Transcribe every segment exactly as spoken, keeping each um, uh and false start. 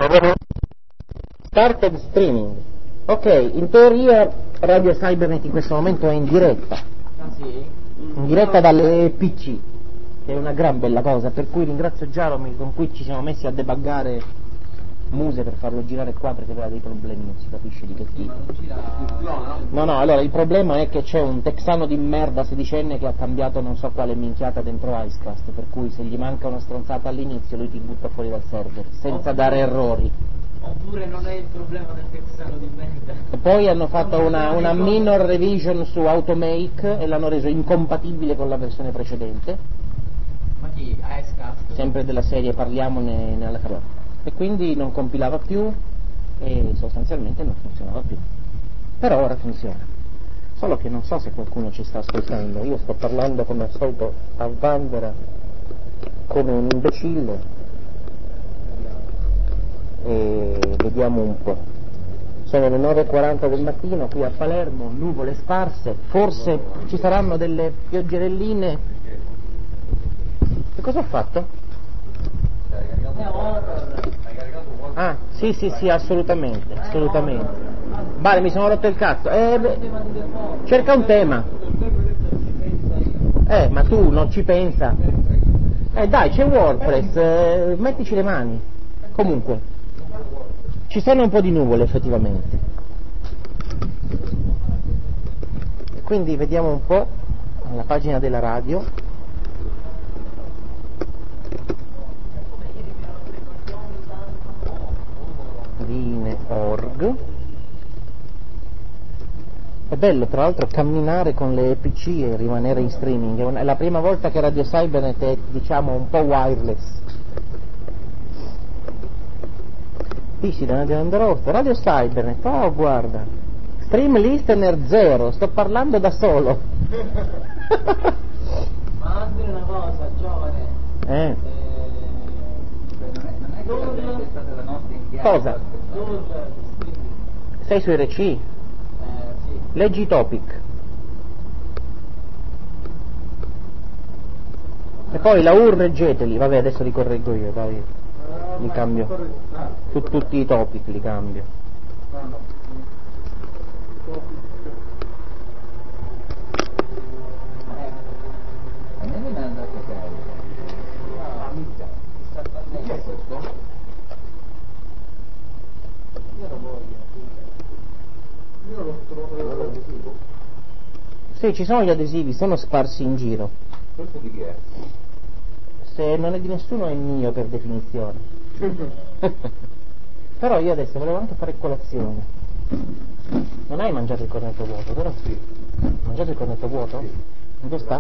Started streaming. Ok, in teoria Radio Cybernet in questo momento è in diretta. Ah sì? In diretta dalle P C, che è una gran bella cosa, per cui ringrazio Jaromir con cui ci siamo messi a debuggare Muse per farlo girare qua perché aveva dei problemi, non si capisce di che tipo. No, no, allora il problema è che c'è un texano di merda sedicenne che ha cambiato non so quale minchiata dentro Icecast, per cui se gli manca una stronzata all'inizio lui ti butta fuori dal server, senza dare errori. Oppure non è il problema del texano di merda. E poi hanno fatto una, una minor revision su Automake e l'hanno reso incompatibile con la versione precedente. Ma chi? Icecast? Sempre della serie parliamone nella carola. E quindi non compilava più e sostanzialmente non funzionava più. Però ora funziona. Solo che non so se qualcuno ci sta ascoltando. Io sto parlando come al solito a Vanvera come un imbecille e vediamo un po'. Sono le nove e quaranta del mattino qui a Palermo, nuvole sparse, forse ci saranno delle pioggerelline. Che cosa ho fatto? Ah, sì, sì, sì, assolutamente, assolutamente. Vale, mi sono rotto il cazzo. Eh, beh, cerca un tema. Eh, ma tu non ci pensa. Eh, dai, c'è WordPress, eh, mettici le mani. Comunque, ci sono un po' di nuvole, effettivamente. Quindi vediamo un po' la pagina della radio. Org. È bello tra l'altro camminare con le P C e rimanere in streaming, è, una, è la prima volta che Radio Cybernet è diciamo un po' wireless. Dici da Android, Radio Cybernet, oh guarda, stream listener zero, sto parlando da solo. Ma anche una cosa, giovane. Eh. eh non è, non è che è stata la nostra inviata. Cosa? Sei su R C? Eh, sì. Leggi i topic. E poi la U R leggeteli, vabbè adesso li correggo io, dai. Li cambio. Su tutti i topic li cambio. A me non è andato bene. Ah, minchia. Chi è questo? Io lo voglio. Io lo trovo l'adesivo. Sì, ci sono gli adesivi, sono sparsi in giro. Questo di chi è? Se non è di nessuno è mio per definizione. Però io adesso volevo anche fare colazione. Non hai mangiato il cornetto vuoto, vero? Sì. Mangiato il cornetto vuoto? Sì. Dove sta?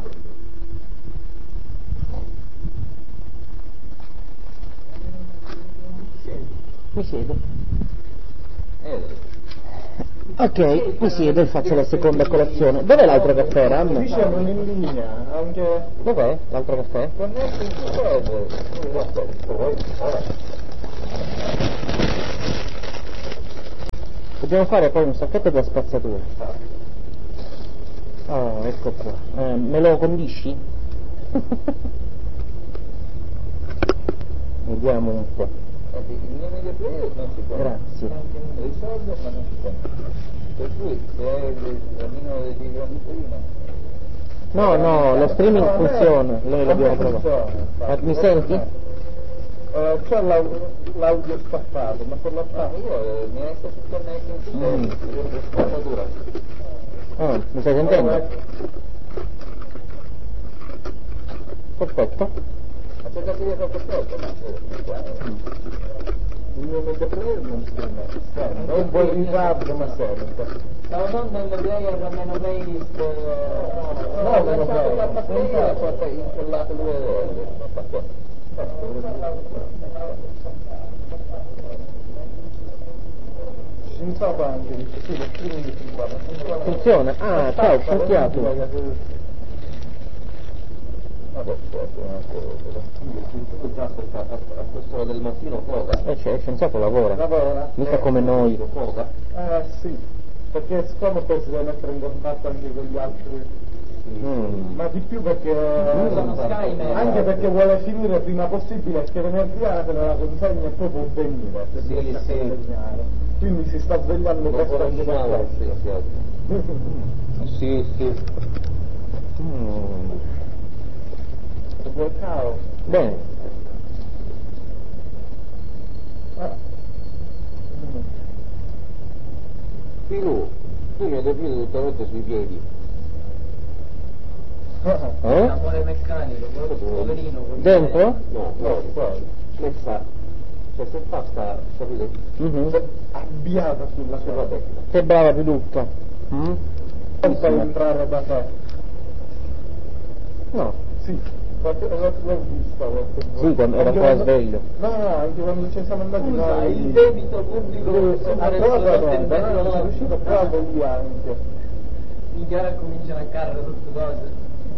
Mi siedo. Eh. Ok, mi siedo e faccio la seconda colazione. Dov'è l'altro caffè, Ram? Qui siamo in linea, anche... Dov'è l'altro caffè? Connesso in sede. Dobbiamo fare poi un sacchetto della spazzatura. Oh, ecco qua. Eh, me lo condisci? Vediamo un po'. Il nome del player non si conosce. Grazie. Anche il numero di soldi ma non si conosce. Per cui se è il minimo di grandi prima. No, no, lo streaming funziona, noi l'abbiamo provato. Ma mi senti? Uh, c'è l'audio staccato, ma per la parte... Io mi resta su connecting su Mm. spazzatura. Ah, mi stai sentendo? Perfetto. Ma c'è da dire qualche cosa, ma il mio media player non si mette, non è un po' in ritardo, ma serve. stavo andando player a meno playlist. No, No, meno ho player. fatto la player e poi incollato due volte. Si introva anche, dice sì, lo streaming si guarda. Funziona? Ah, ciao, sciocchiato. Vabbè, tu già a quest'ora del mattino cosa? Eh c'è, il scienziato lavora. Lavora. Mica come noi. Cosa? Eh sì, perché siccome poi si deve mettere in contatto anche con gli altri Mm. Ma di più perché sono Sky, anche perché vuole finire prima possibile, che venerdì la consegna e poi può venire se sì, riesce a sì. consegnare. Quindi si sta svegliando presto anche per questo. Sì, sì. Mm. Ciao. Bene. Ah. Pilu, tu mi hai dormito tutta la notte sui piedi. Eh? L'amore meccanico, poverino. Dentro? No, no, fuori. Questa, cioè si è fatta, capito? Mhm. Avviata sulla Sulla sua testa. Che brava Pilucca. Mm? non puoi entrare da te. No. Sì, qualche- l'ho, l'ho vista qualche volta. Sì, quando era Anche ancora quando- sveglio. No, no, anche quando ci siamo andati Scusa, noi. il debito pubblico Sì, adesso a lo Guarda, mette in guarda, mezzo sono riuscito proprio lì anche. in gara cominciano a carre tutte cose.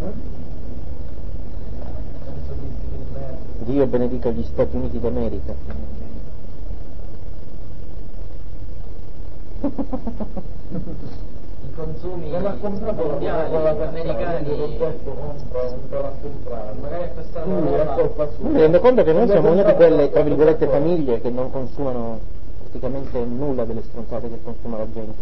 Penso di di merda. Dio benedica gli Stati Uniti d'America. I consumi Non ha comprato la mondiali, Coca-Cola americani, l'ho detto compra, non te l'ha comprato. magari questa Sì, è roba colpa sua. Mi rendo conto che noi siamo una di quelle, tra virgolette, Coca-Cola. famiglie che non consumano praticamente nulla delle stronzate che consuma la gente.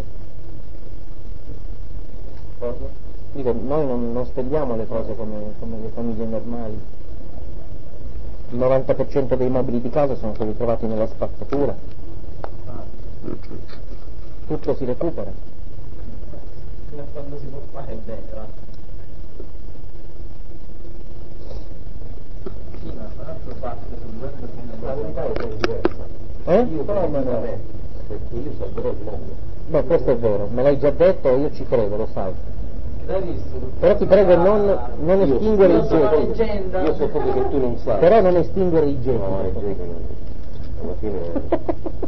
Cosa? Dico, noi non, non spendiamo le cose come, come le famiglie normali. Il novanta per cento dei mobili di casa sono stati trovati nella spazzatura. Tutto si recupera. fino a quando si può fare bene, va. Sì, ma tra l'altro parte sul web La verità è che è diversa. Eh? Io però me ne me, perché io salverò il mondo. Beh, questo è vero, me l'hai già detto e io ci credo, lo sai. l'hai visto? Però ti prego non, non Io- estinguere io il sono gioco. leggenda. Io so cose che tu non sai. Però non estinguere i geni. No, è che alla fine...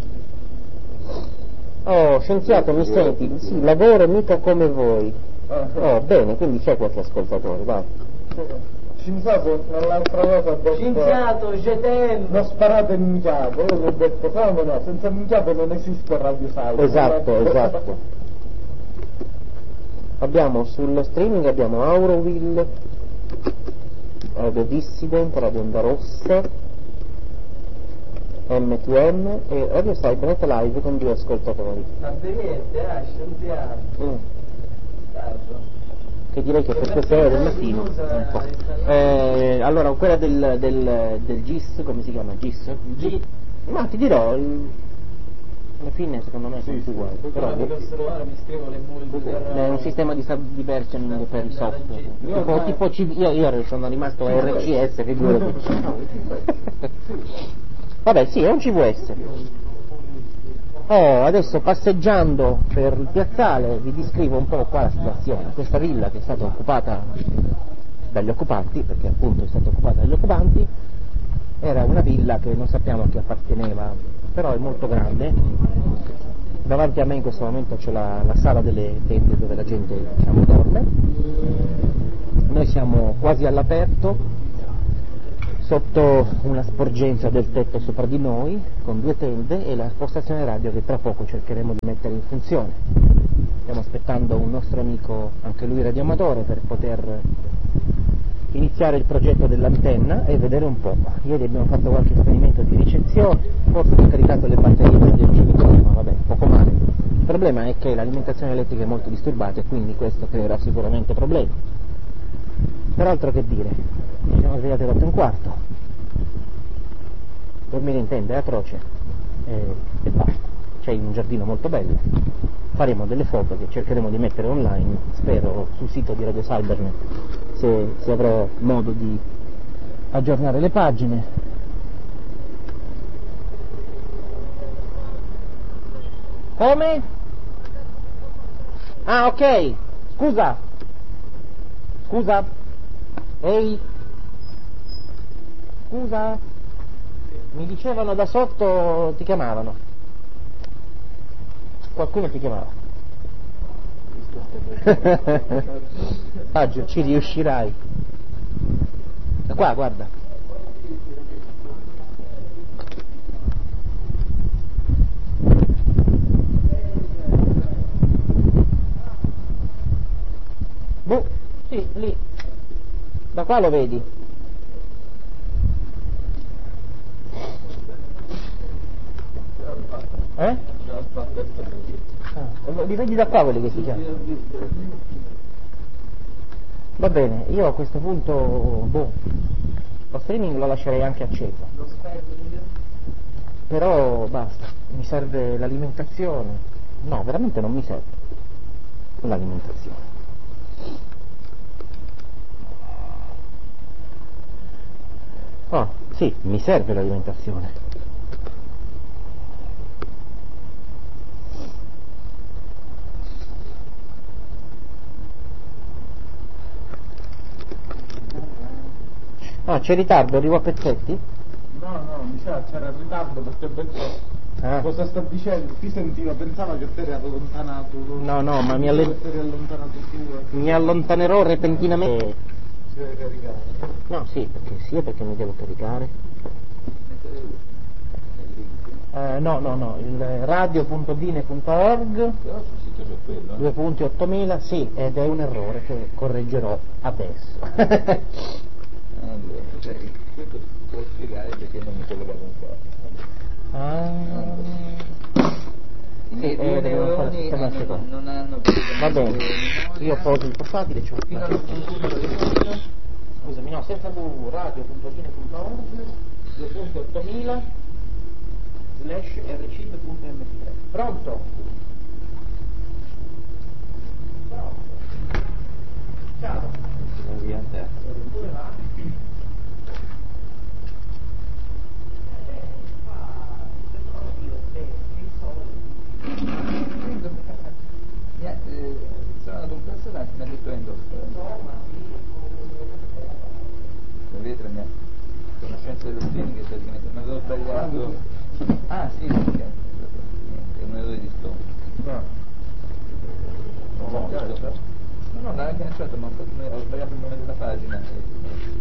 Oh, scienziato, mi senti? Sì, lavoro mica come voi. Oh, bene, quindi c'è qualche ascoltatore, vai. Scienziato, nell'altra volta ha detto... Scienziato, je t'aime. Non sparate il minchiato, io gli ho detto, come no, senza minchiato non esiste Radio Salvo. Esatto, esatto. Abbiamo sullo streaming abbiamo Auroville, Radio Dissident, Radio Onda Rossa, M due M e Radio Cybernet Live con due ascoltatori. Tabellette, ah, scienziato. Mm. Tardo. Che direi che per queste ore del mattino un po'. Eh, allora quella del, del, del G I S, come si chiama? G I S? G. Ma ti dirò, il- alla fine secondo me sono tutti uguali, però Però di osservare mi scrivo le multe. è un sistema di, sub- di versioning per i software. Tipo, tipo C- io, io sono rimasto a R C S, figurati. Vabbè, sì, è un C V S. Oh, adesso passeggiando per il piazzale vi descrivo un po' qua la situazione. Questa villa che è stata occupata dagli occupanti, perché appunto è stata occupata dagli occupanti, era una villa che non sappiamo a chi apparteneva, però è molto grande. Davanti a me in questo momento c'è la, la sala delle tende dove la gente, diciamo, dorme. Noi siamo quasi all'aperto, sotto una sporgenza del tetto sopra di noi, con due tende e la postazione radio che tra poco cercheremo di mettere in funzione. Stiamo aspettando un nostro amico, anche lui radioamatore, per poter iniziare il progetto dell'antenna e vedere un po'. Ieri abbiamo fatto qualche esperimento di ricezione, forse ho caricato le batterie del ricevitore, ma vabbè, poco male. Il problema è che l'alimentazione elettrica è molto disturbata e quindi questo creerà sicuramente problemi. Peraltro che dire, ci siamo svegliati alle otto e un quarto, dormire in tenda è atroce e, e basta. C'è un giardino molto bello, faremo delle foto che cercheremo di mettere online, spero sul sito di Radio Cybernet, se, se avrò modo di aggiornare le pagine. Come? Ah, ok, scusa, scusa, ehi, scusa, mi dicevano da sotto, ti chiamavano. Qualcuno ti chiamava. Faggio, ci riuscirai. Da qua, guarda. Boh, sì, qua lo vedi? Eh? Ah, li vedi da qua quelli che si chiamano? Va bene, io a questo punto, boh, lo streaming lo lascerei anche acceso. Però basta, mi serve l'alimentazione. No, veramente non mi serve l'alimentazione. Oh, sì, mi serve l'alimentazione. Ah, c'è ritardo, arrivo a pezzetti? No, no, mi sa c'era il ritardo perché ho detto Ah. cosa sta dicendo, ti sentiva, pensava che te eri allontanato. No, no, ma mi, alle- Te eri allontanato tu. mi allontanerò repentiamente. Si deve caricare. No, sì, perché sì, perché mi devo caricare. Eh, no, no, no, il radio punto dine punto org, Però sul sito c'è quello. due punti ottomila, sì, ed è un errore che correggerò adesso. Allora, cioè, questo può spiegare perché non mi collegavo qua. Ah. Sì, I eh, due devono fare neuroni sistema hanno- secondo. non hanno Va bene, io poso il portatile, c'ho fino allo scontro. scusami, no, senza w, radio punto dine punto org, due punti ottomila, slash rcib punto m p tre. Pronto? Pronto? Ciao. Via te. Dove va? Niente, sono andato un personaggio mi ha detto Endorf. Vedete la mia conoscenza dello streaming è praticamente mi avevo sbagliato. Ah sì, perché niente, è un errore di stone. No. No, no, l'ha agganciato ma ho sbagliato il nome della pagina.